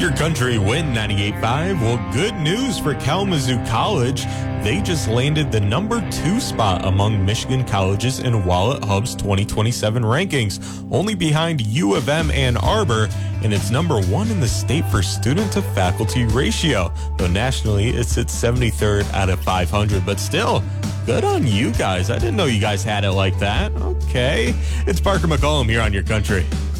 Your Country win 98.5. Well, good news for Kalamazoo College. They just landed the number 2 spot among Michigan colleges in Wallet Hub's 2027 rankings, only behind U of M Ann Arbor, and it's number 1 in the state for student-to-faculty ratio, though nationally it sits 73rd out of 500, but still, good on you guys. I didn't know you guys had it like that. Okay. It's Parker McCollum here on Your Country.